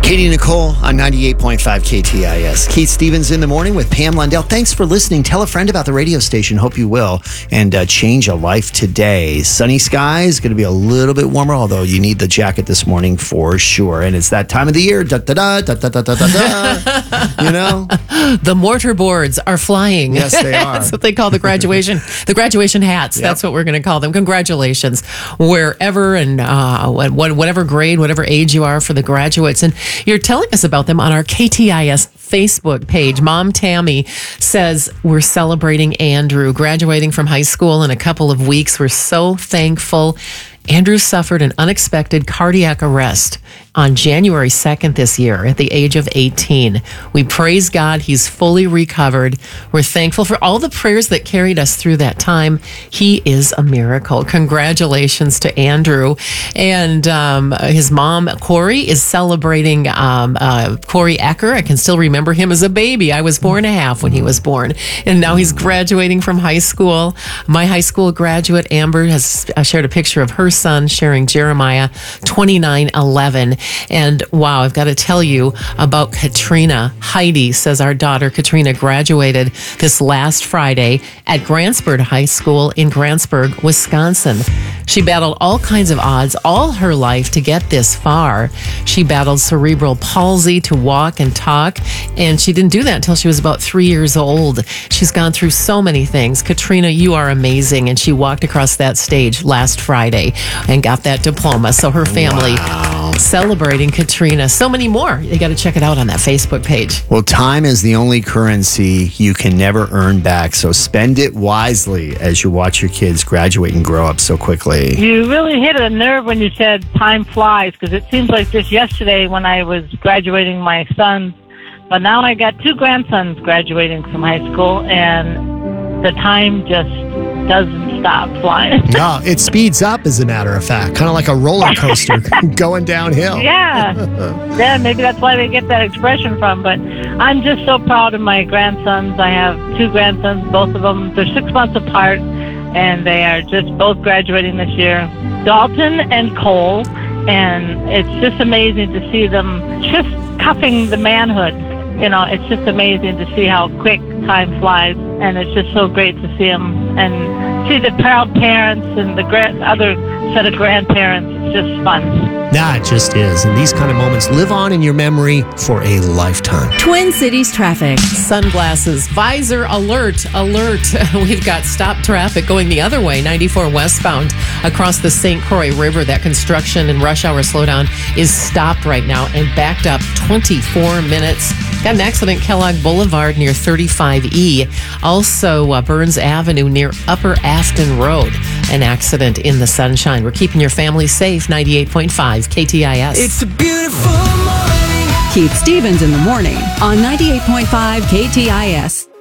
Katie Nicole on 98.5 KTIS. Keith Stevens in the morning with Pam Lundell. Thanks for listening. Tell a friend about the radio station. Hope you will. And change a life today. Sunny skies. Going to be a little bit warmer, although you need the jacket this morning for sure. And it's that time of the year. Da, da, da, da, da, da, da, da. You know? The mortar boards are flying. Yes, they are. That's what they call the graduation hats. Yep. That's what we're going to call them. Congratulations. Wherever and whatever grade, whatever age you are for the graduates. And you're telling us about them on our KTIS Facebook page. Mom Tammy says we're celebrating Andrew graduating from high school in a couple of weeks. We're so thankful. Andrew suffered an unexpected cardiac arrest on January 2nd this year at the age of 18. We praise God. He's fully recovered. We're thankful for all the prayers that carried us through that time. He is a miracle. Congratulations to Andrew. And his mom, Corey, is celebrating Corey Ecker. I can still remember him as a baby. I was 4.5 when he was born. And now he's graduating from high school. My high school graduate, Amber, has shared a picture of her son sharing Jeremiah 29:11. And wow, I've got to tell you about Katrina. Heidi says our daughter Katrina graduated this last Friday at Grantsburg High School in Grantsburg, Wisconsin. She battled all kinds of odds all her life to get this far. She battled cerebral palsy to walk and talk, and she didn't do that until she was about 3 years old. She's gone through so many things. Katrina, you are amazing, and she walked across that stage last Friday and got that diploma. So her family celebrating Katrina. So many more. You got to check it out on that Facebook page. Well, time is the only currency you can never earn back. So spend it wisely as you watch your kids graduate and grow up so quickly. You really hit a nerve when you said time flies, because it seems like just yesterday when I was graduating my sons, but now I got 2 grandsons graduating from high school, and the time just doesn't stop flying. No, it speeds up, as a matter of fact, kind of like a roller coaster going downhill. Yeah, maybe that's why they get that expression from. But I'm just so proud of my grandsons. I have 2 grandsons, both of them. They're 6 months apart, and they are just both graduating this year. Dalton and Cole, and it's just amazing to see them just cuffing the manhood. You know, it's just amazing to see how quick time flies, and it's just so great to see them and see the proud parents and the other set of grandparents. It's just fun. Nah, it just is. And these kind of moments live on in your memory for a lifetime. Twin Cities traffic. Sunglasses, visor alert. We've got stop traffic going the other way, 94 westbound across the St. Croix River. That construction and rush hour slowdown is stopped right now and backed up 24 minutes. Got an accident Kellogg Boulevard near 35E. Also Burns Avenue near Upper Afton Road. An accident in the sunshine. We're keeping your family safe. 98.5 KTIS. It's a beautiful morning. Keith Stevens in the morning on 98.5 KTIS.